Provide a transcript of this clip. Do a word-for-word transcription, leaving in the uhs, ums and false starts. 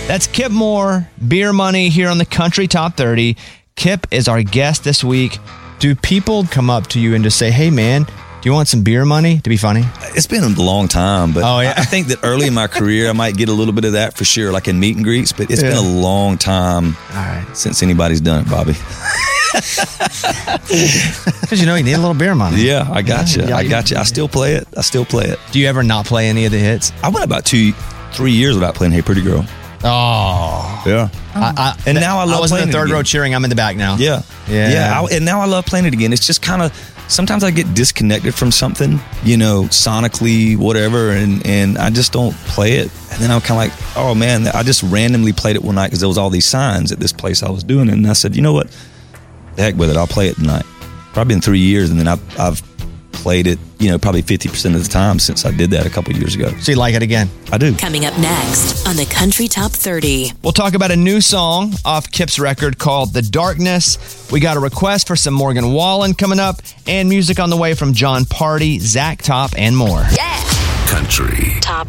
That's Kip Moore, Beer Money here on the Country Top thirty. Kip is our guest this week. Do people come up to you and just say, hey, man, do you want some beer money to be funny? It's been a long time, but oh, yeah. I think that early in my career, I might get a little bit of that for sure, like in meet and greets, but it's yeah. been a long time All right. since anybody's done it, Bobby. Because you know you need a little beer money. Yeah, I got you. Yeah, I got you. I still play it. I still play it. Do you ever not play any of the hits? I went about two, three years without playing Hey Pretty Girl. Oh. Yeah. I, I, and now I love I was playing in the third it row again. cheering. I'm in the back now. Yeah. Yeah. Yeah. I, and now I love playing it again. It's just kind of, sometimes I get disconnected from something, you know, sonically, whatever, and, and I just don't play it. And then I'm kind of like, oh, man, I just randomly played it one night because there was all these signs at this place I was doing it. And I said, you know what? The heck with it. I'll play it tonight. Probably been three years, and then I've, I've played it, you know, probably fifty percent of the time since I did that a couple of years ago. So you like it again? I do. Coming up next on the Country Top thirty. We'll talk about a new song off Kip's record called The Darkness. We got a request for some Morgan Wallen coming up, and music on the way from John Party, Zach Top, and more. Yeah. Country Top